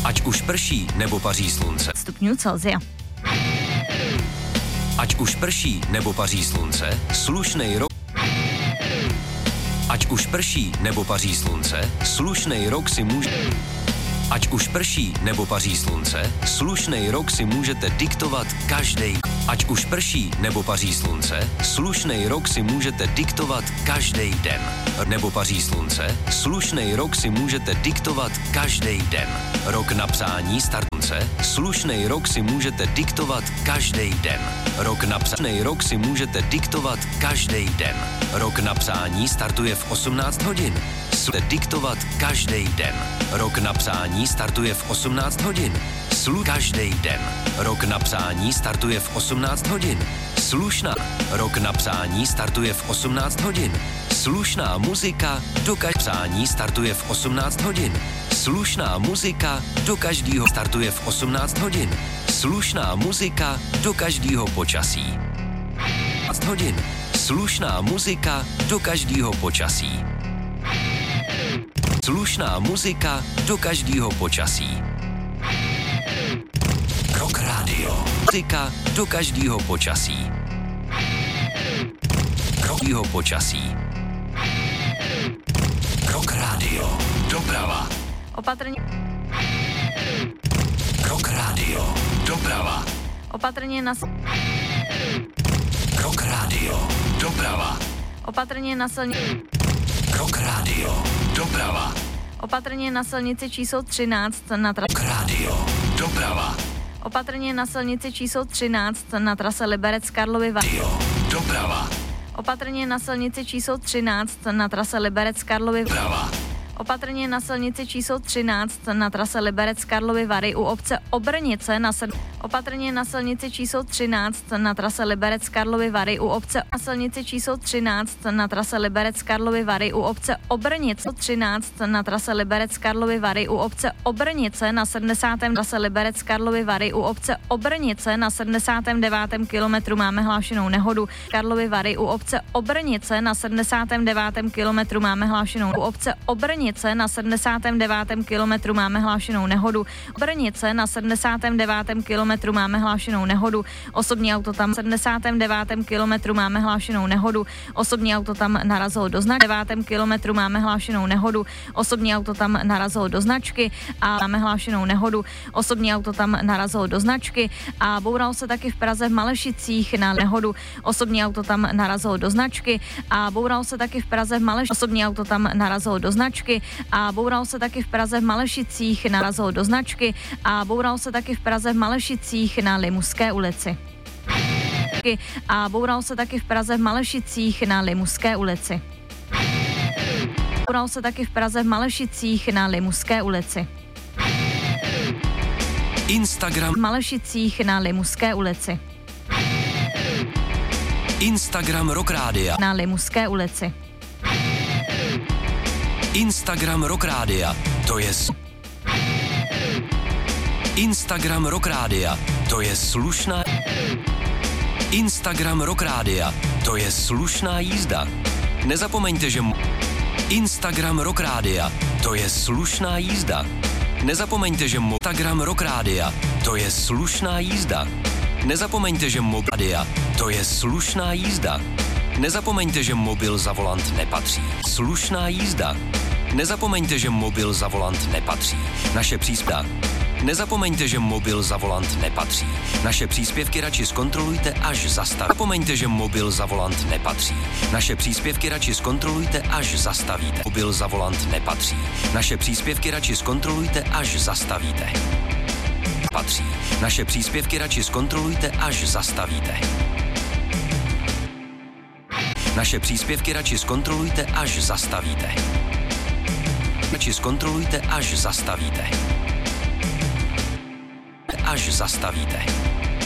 Ať už prší nebo paří slunce. Stupňů Celsia. Ať už prší nebo paří slunce, slušnej rok. Ať už prší nebo paří slunce, slušnej rok si může. Ať už prší nebo paří slunce, slušnej rok si můžete diktovat každej. Ať už prší nebo paří slunce, slušnej rok si můžete diktovat každej den. Nebo paří slunce, slušnej rok si můžete diktovat každej den. Rok na psání startunce, slušnej rok si můžete diktovat každej den. Rok na psání rok si můžete diktovat každej den. Rok na psání startuje v 18 hodin. Diktovat každej den. Rok na psání startuje v 18 hodin. Každej den. Rok na psání startuje v 18 hodin. Slušná. Rok na psání startuje v 18 hodin. Slušná muzika do psání startuje v 18 hodin. Slušná muzika do každého startuje v 18 hodin. Slušná muzika do každého počasí. 18 hodin. Slušná muzika do každého počasí. Slušná muzika do každého počasí. Rock Radio. Muzika do každého počasí. Rockýho počasí. Rock Radio. Doprava. Opatrně. Rock Radio. Doprava. Opatrně na... Rock Radio. Doprava. Opatrně na silnici. Rock Radio. Doprava. Opatrně na silnici číslo 13 na trase. Rock Radio. Doprava. Opatrně na silnici číslo 13 na trase Liberec Karlovy Vary. Doprava. Opatrně na silnici číslo 13 na trase Liberec Karlovy Vary. Doprava. Opatrně na silnici číslo 13 na trase Liberec Karlovy Vary u obce Obrnice na Opatrně na silnici číslo 13 na trase Liberec Karlovy Vary u obce na silnici číslo 13 na trase Liberec Karlovy Vary u obce Obrnice 13 na trase Liberec Karlovy Vary u obce Obrnice na 70. trase Liberec Karlovy Vary u obce Obrnice na 79. kilometru máme hlášenou nehodu. Karlovy Vary u obce Obrnice na 79. kilometru máme hlášenou u obce Obrnice na 79. kilometru máme hlášenou nehodu. Brnice na 79. kilometru máme hlášenou nehodu. Osobní auto tam 79. kilometru máme hlášenou nehodu. Osobní auto tam narazilo do značky. 9. kilometru máme hlášenou nehodu. Osobní auto tam narazilo do značky a máme hlášenou nehodu. Osobní auto tam narazilo do značky a boural se taky v Praze v Malešicích na nehodu. Osobní auto tam narazilo do značky a boural se taky v Praze v Malešicích. Osobní auto tam narazilo do značky a boural se taky v Praze v Malešicích, narazilo do značky a boural se taky v Praze v Malešicích na Limuské ulici. A boural se taky v Praze v Malešicích na Limuské ulici. Boural se taky v Praze v Malešicích na Limuské ulici. Instagram. V Malešicích na Limuské ulici. Instagram Rock Rádia. Na Limuské ulici. Instagram Rock Rádia, to je Instagram Rock Rádia, to je slušná. Instagram Rock Rádia, to je slušná jízda. Nezapomeňte, že Instagram Rock Rádia, to je slušná jízda. Nezapomeňte, že Instagram Rock Rádia, to je slušná jízda. Nezapomeňte, že Rádia, to je slušná jízda. Nezapomeňte, že mobil za volant nepatří. Slušná jízda. Nezapomeňte, že mobil za volant nepatří. Naše příspěvky. Nezapomeňte, že mobil za volant nepatří. Naše příspěvky radši zkontrolujte, až zastavíte. Nezapomeňte, že mobil za volant nepatří. Naše příspěvky radši zkontrolujte, až zastavíte. Mobil za volant nepatří. Naše příspěvky radši zkontrolujte, až zastavíte. Patří. Naše příspěvky radši zkontrolujte, až zastavíte. Naše příspěvky radši zkontrolujte, až zastavíte. Radši zkontrolujte, až zastavíte. Až zastavíte.